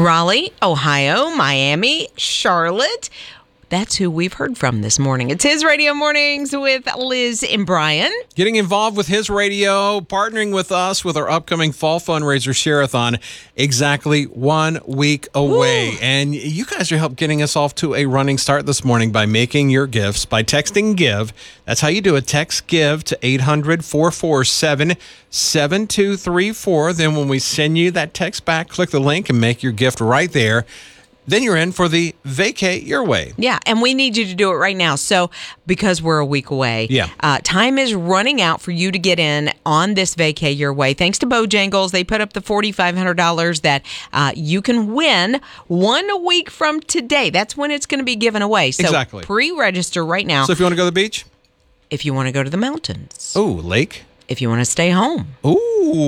Raleigh, Ohio, Miami, Charlotte. That's who we've heard from this morning. It's His Radio Mornings with Liz and Brian. Getting involved with His Radio, partnering with us with our upcoming fall fundraiser share-a-thon, exactly 1 week away. Woo. And you guys are helping getting us off to a running start this morning by making your gifts, by texting GIVE. That's how you do it. Text GIVE to 800-447-7234. Then when we send you that text back, click the link and make your gift right there. Then you're in for the Vacate Your Way. Yeah, and we need you to do it right now. So, because we're a week away, time is running out for you to get in on this Vacate Your Way. Thanks to Bojangles, they put up the $4,500 that you can win 1 week from today. That's when it's going to be given away. So exactly. Pre-register right now. So if you want to go to the beach? If you want to go to the mountains. Oh, lake? If you want to stay home. Ooh.